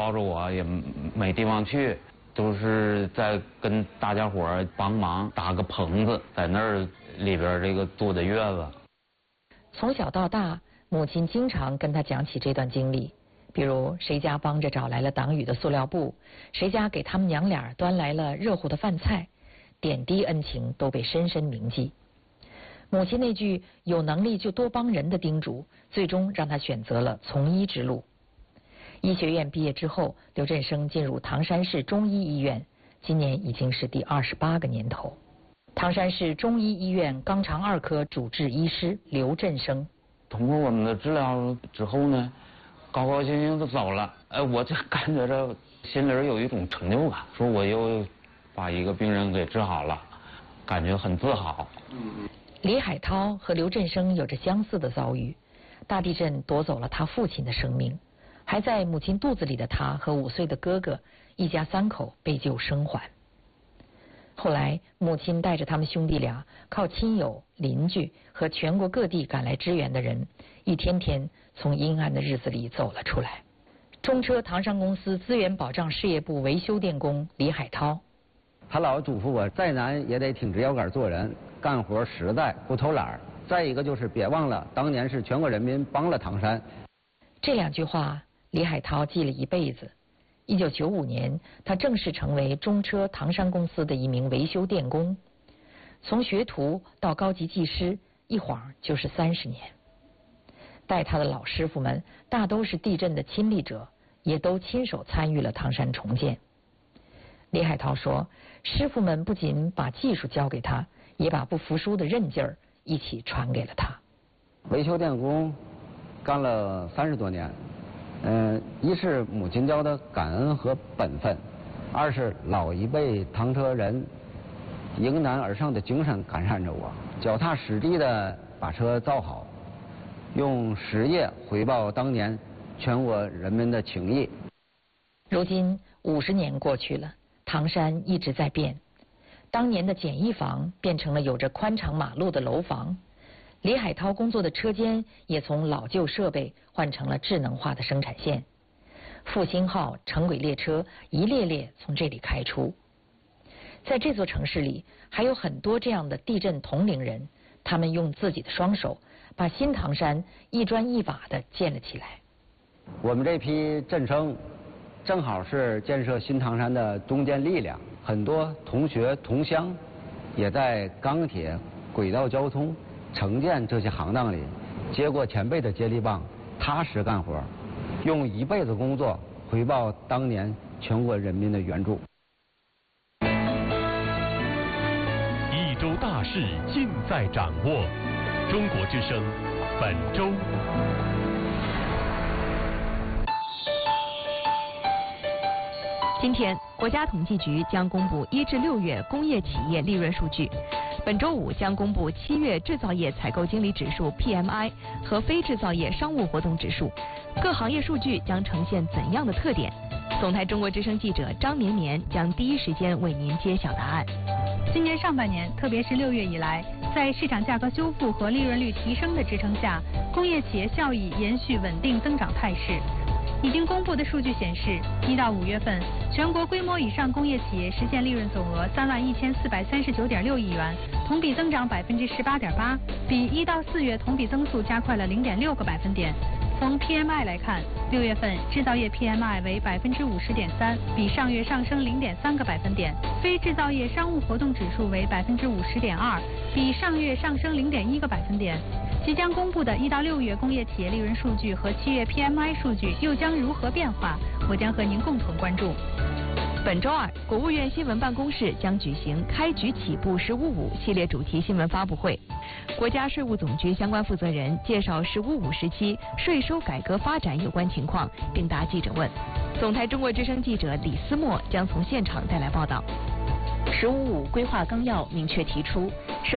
抱着我，也没地方去，都是在跟大家伙帮忙搭个棚子，在那儿里边这个坐的月子。 从小到大，母亲经常跟他讲起这段经历，比如谁家帮着找来了挡雨的塑料布，谁家给他们娘俩端来了热乎的饭菜，点滴恩情都被深深铭记。母亲那句有能力就多帮人的叮嘱，最终让他选择了从医之路。医学院毕业之后，刘振声进入唐山市中医医院，今年已经是第28个年头。唐山市中医医院肛肠2科主治医师刘振声。 通过我们的治疗之后呢，高高兴兴的走了。我就感觉着心里有一种成就感，说我又把一个病人给治好了，感觉很自豪。 李海涛和刘振声有着相似的遭遇，大地震夺走了他父亲的生命，还在母亲肚子里的他和5岁的哥哥一家3口被救生还。后来母亲带着他们兄弟俩，靠亲友、邻居和全国各地赶来支援的人，一天天从阴暗的日子里走了出来。中车唐山公司资源保障事业部维修电工李海涛。 他老嘱咐我，再难也得挺直腰杆做人，干活实在，不偷懒。再一个就是别忘了，当年是全国人民帮了唐山。 这2句话，李海涛记了一辈子。1995年，他正式成为中车唐山公司的一名维修电工。从学徒到高级技师，一晃就是30年。带他的老师傅们大都是地震的亲历者，也都亲手参与了唐山重建。李海涛说，师傅们不仅把技术教给他，也把不服输的韧劲儿一起传给了他。 维修电工干了30多年，一是母亲教的感恩和本分，二是老一辈唐车人迎难而上的精神感染着我，脚踏实地的把车造好，用实业回报当年全国人民的情谊。 如今50年过去了，唐山一直在变，当年的简易房变成了有着宽敞马路的楼房。李海涛工作的车间也从老旧设备换成了智能化的生产线，复兴号城轨列车一列列从这里开出。在这座城市里，还有很多这样的地震同龄人，他们用自己的双手把新唐山一砖一瓦地建了起来。 我们这批振声正好是建设新唐山的中坚力量，很多同学同乡也在钢铁、轨道交通、城建这些行当里接过前辈的接力棒，踏实干活，用一辈子工作回报当年全国人民的援助。 一周大事尽在掌握，中国之声本周。 今天，国家统计局将公布1至6月工业企业利润数据。本周五将公布7月制造业采购经理指数 PMI 和非制造业商务活动指数，各行业数据将呈现怎样的特点？总台中国之声记者张绵绵将第一时间为您揭晓答案。 今年上半年，特别是6月以来，在市场价格修复和利润率提升的支撑下，工业企业效益延续稳定增长态势。已经公布的数据显示，1到5月份，全国规模以上工业企业实现利润总额31439.6亿元，同比增长18.8%，比1到4月同比增速加快了0.6个百分点。从 PMI 来看，6月份制造业 PMI 为50.3%，比上月上升0.3个百分点；非制造业商务活动指数为50.2%，比上月上升0.1个百分点。即将公布的1到6月工业企业利润数据和7月 PMI 数据又将如何变化？我将和您共同关注。 本周二，国务院新闻办公室将举行“开局起步十五五”系列主题新闻发布会，国家税务总局相关负责人介绍“十五五”时期税收改革发展有关情况，并答记者问。总台中国之声记者李思墨将从现场带来报道。“十五五”规划纲要明确提出，涉